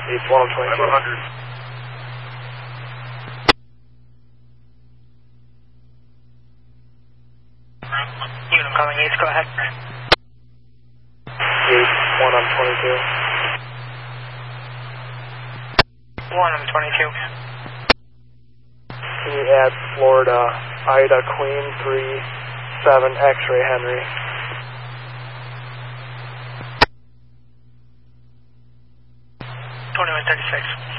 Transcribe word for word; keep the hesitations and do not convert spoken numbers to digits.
East one on twenty-two. one hundred. Unit calling East, go ahead. East one on twenty-two. one on twenty-two. Can you add Florida, Ida, Queen, three, seven, X-ray, Henry? twenty-one thirty-six.